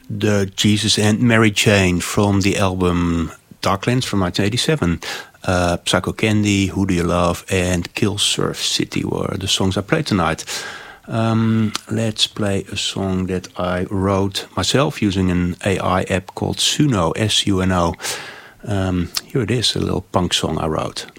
The Jesus and Mary Chain from the album Darklands from 1987. Psycho Candy, Who Do You Love, and Kill Surf City were the songs I played tonight. Let's play a song that I wrote myself using an AI app called Suno, S-U-N-O. Here it is, a little punk song I wrote.